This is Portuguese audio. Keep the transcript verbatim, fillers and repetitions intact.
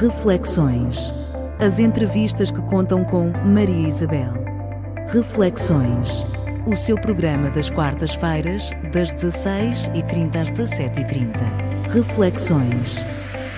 Reflexões. As entrevistas que contam com Maria Isabel. Reflexões. O seu programa das quartas-feiras, das dezasseis e trinta às dezassete e trinta. Reflexões.